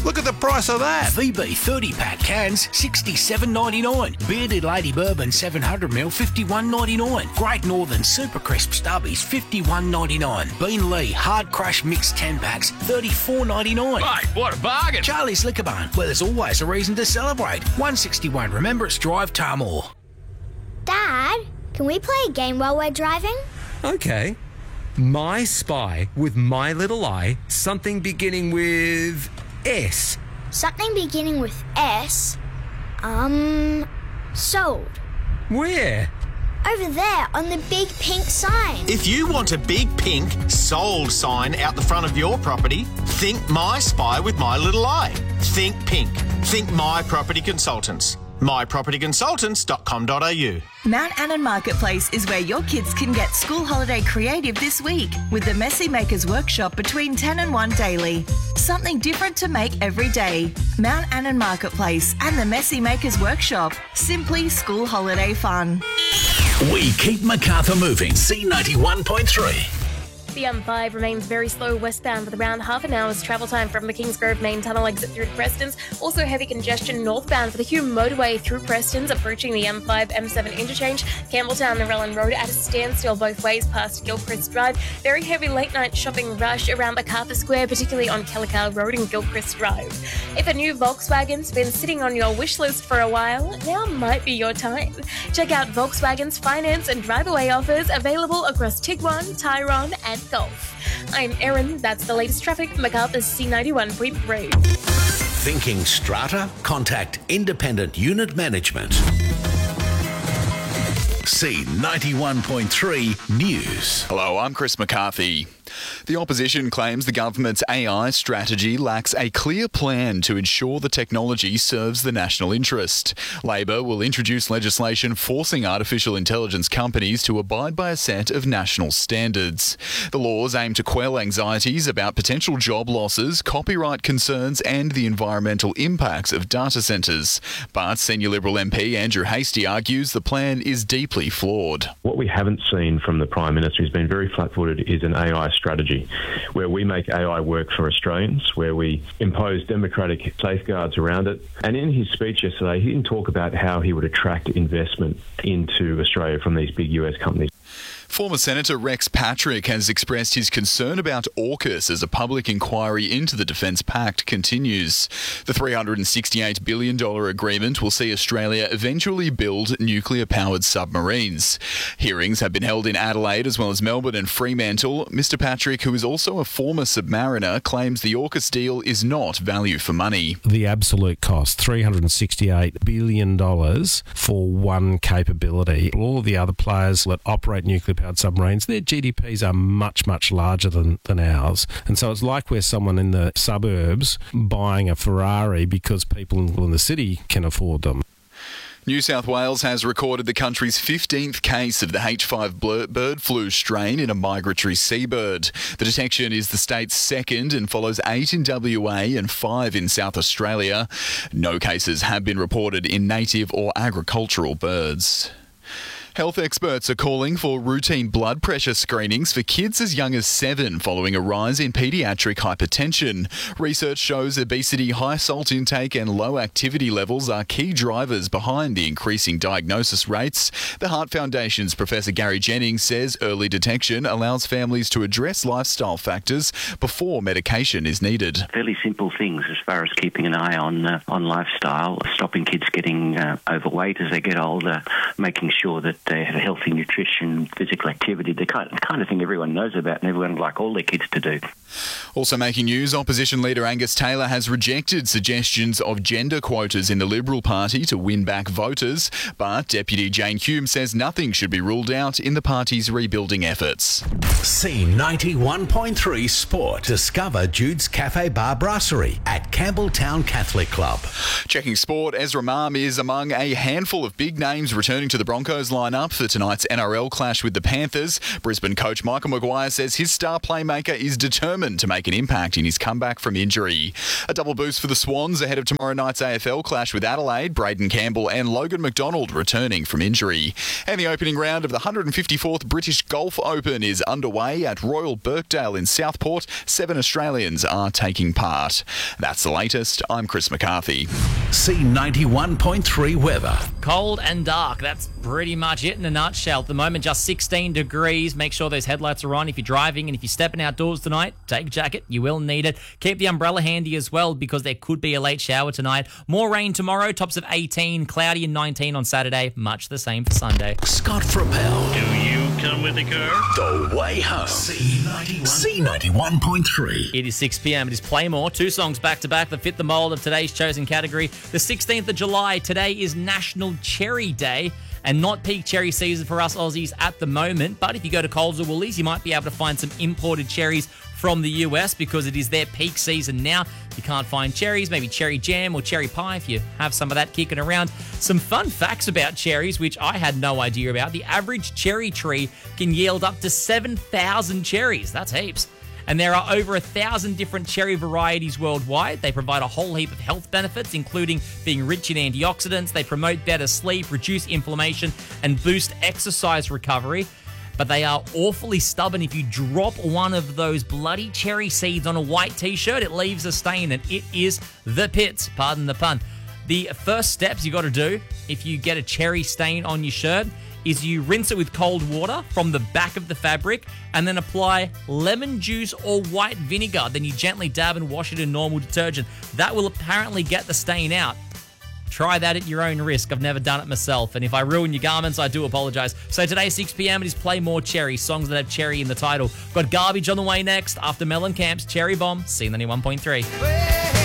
Look at the price of that. VB 30-pack cans, $67.99. Bearded Lady Bourbon 700ml, $51.99. Great Northern Super Crisp Stubbies, $51.99. Bean Lee Hard Crush Mix 10-packs, $34.99. Mate, what a bargain. Charlie's Liquor Barn, where there's always a reason to celebrate. 161 Remembrance Drive, Tamor. Dad, can we play a game while we're driving? Okay. My Spy with My Little Eye, something beginning with S. Something beginning with S? Sold. Where? Over there on the big pink sign. If you want a big pink sold sign out the front of your property, think My Spy with My Little Eye. Think pink. Think My Property Consultants. mypropertyconsultants.com.au. Mount Annan Marketplace is where your kids can get school holiday creative this week with the Messy Makers Workshop between 10 and 1 daily. Something different to make every day. Mount Annan Marketplace and the Messy Makers Workshop. Simply school holiday fun. We keep Macarthur moving. C91.3. The M5 remains very slow westbound with around half an hour's travel time from the Kingsgrove main tunnel exit through to Prestons. Also heavy congestion northbound for the Hume motorway through Prestons, approaching the M5 M7 interchange. Campbelltown and Rellan Road at a standstill both ways past Gilchrist Drive. Very heavy late night shopping rush around Macarthur Square, particularly on Kellicar Road and Gilchrist Drive. If a new Volkswagen's been sitting on your wish list for a while, now might be your time. Check out Volkswagen's finance and drive-away offers available across Tiguan, Tyrone and Golf. I'm Erin. That's the latest traffic. Macarthur's C91.3. Thinking strata? Contact Independent Unit Management. C91.3 News. Hello, I'm Chris McCarthy. The opposition claims the government's AI strategy lacks a clear plan to ensure the technology serves the national interest. Labor will introduce legislation forcing artificial intelligence companies to abide by a set of national standards. The laws aim to quell anxieties about potential job losses, copyright concerns and the environmental impacts of data centres. But Senior Liberal MP Andrew Hastie argues the plan is deeply flawed. What we haven't seen from the Prime Minister, who's been very flat-footed, is an AI strategy where we make AI work for Australians, where we impose democratic safeguards around it. And in his speech yesterday, he didn't talk about how he would attract investment into Australia from these big US companies. Former Senator Rex Patrick has expressed his concern about AUKUS as a public inquiry into the Defence Pact continues. The $368 billion agreement will see Australia eventually build nuclear-powered submarines. Hearings have been held in Adelaide as well as Melbourne and Fremantle. Mr Patrick, who is also a former submariner, claims the AUKUS deal is not value for money. The absolute cost, $368 billion for one capability. All of the other players that operate nuclear-powered submarines, their GDPs are much, much larger than ours. And so it's like we're someone in the suburbs buying a Ferrari because people in the city can afford them. New South Wales has recorded the country's 15th case of the H5 bird flu strain in a migratory seabird. The detection is the state's second and follows 8 in WA and 5 in South Australia. No cases have been reported in native or agricultural birds. Health experts are calling for routine blood pressure screenings for kids as young as 7 following a rise in paediatric hypertension. Research shows obesity, high salt intake and low activity levels are key drivers behind the increasing diagnosis rates. The Heart Foundation's Professor Gary Jennings says early detection allows families to address lifestyle factors before medication is needed. Fairly simple things as far as keeping an eye on lifestyle, stopping kids getting overweight as they get older, making sure that they have a healthy nutrition, physical activity, the kind of thing everyone knows about and everyone would like all their kids to do. Also making news, opposition leader Angus Taylor has rejected suggestions of gender quotas in the Liberal Party to win back voters, but Deputy Jane Hume says nothing should be ruled out in the party's rebuilding efforts. C91.3 Sport. Discover Jude's Cafe Bar Brasserie at Campbelltown Catholic Club. Checking sport, Ezra Mam is among a handful of big names returning to the Broncos line up for tonight's NRL clash with the Panthers. Brisbane coach Michael Maguire says his star playmaker is determined to make an impact in his comeback from injury. A double boost for the Swans ahead of tomorrow night's AFL clash with Adelaide. Braden Campbell and Logan McDonald returning from injury. And the opening round of the 154th British Golf Open is underway at Royal Birkdale in Southport. 7 Australians are taking part. That's the latest. I'm Chris McCarthy. C91.3 weather. Cold and dark. That's pretty much it in a nutshell. At the moment, just 16 degrees. Make sure those headlights are on if you're driving, and if you're stepping outdoors tonight, take a jacket. You will need it. Keep the umbrella handy as well, because there could be a late shower tonight. More rain tomorrow. Tops of 18, cloudy and 19 on Saturday. Much the same for Sunday. Scott Frappel. Do you come with the car? The way home. C91.3. It is 6 p.m. It is Playmore. 2 songs back-to-back that fit the mould of today's chosen category. The 16th of July. Today is National Cherry Day. And not peak cherry season for us Aussies at the moment. But if you go to Coles or Woolies, you might be able to find some imported cherries from the US, because it is their peak season now. If you can't find cherries, maybe cherry jam or cherry pie if you have some of that kicking around. Some fun facts about cherries, which I had no idea about. The average cherry tree can yield up to 7,000 cherries. That's heaps. And there are over 1,000 different cherry varieties worldwide. They provide a whole heap of health benefits, including being rich in antioxidants. They promote better sleep, reduce inflammation, and boost exercise recovery. But they are awfully stubborn. If you drop one of those bloody cherry seeds on a white t-shirt, it leaves a stain, and it is the pits. Pardon the pun. The first steps you got to do if you get a cherry stain on your shirt is you rinse it with cold water from the back of the fabric, and then apply lemon juice or white vinegar. Then you gently dab and wash it in normal detergent. That will apparently get the stain out. Try that at your own risk. I've never done it myself, and if I ruin your garments, I do apologise. So today, 6 p.m, it is Play More Cherry, songs that have cherry in the title. Got Garbage on the way next, after Mellencamp's Cherry Bomb, C91.3.